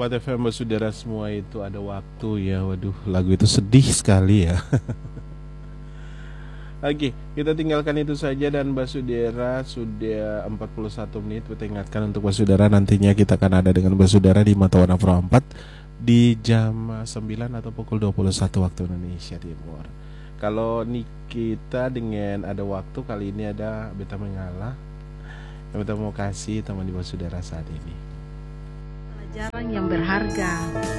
104 FM saudara semua, itu ada waktu ya. Waduh, lagu itu sedih sekali ya. Oke, kita tinggalkan itu saja. Dan Basudara sudah 41 menit. Kita ingatkan untuk Basudara, nantinya kita akan ada dengan Basudara di Mata Warna Pro 4 di jam 9 atau pukul 21 waktu Indonesia Timur. Kalau nih kita dengan ada waktu kali ini ada Beta Mengalah yang Beta mau kasih teman di Basudara saat ini. Pelajaran yang berharga.